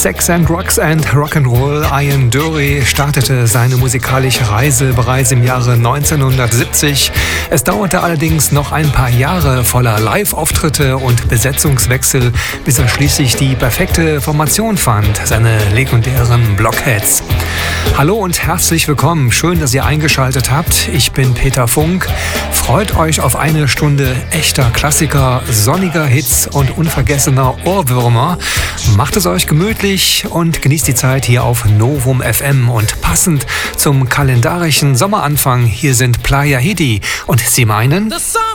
Sex and Rocks and Rock'n'Roll Ian Dury startete seine musikalische Reise bereits im Jahre 1970. Es dauerte allerdings noch ein paar Jahre voller Live-Auftritte und Besetzungswechsel, bis er schließlich die perfekte Formation fand, seine legendären Blockheads. Hallo und herzlich willkommen. Schön, dass ihr eingeschaltet habt. Ich bin Peter Funk. Freut euch auf eine Stunde echter Klassiker, sonniger Hits und unvergessener Ohrwürmer. Macht es euch gemütlich und genießt die Zeit hier auf Novum FM. Und passend zum kalendarischen Sommeranfang, hier sind Playa Hidi und sie meinen...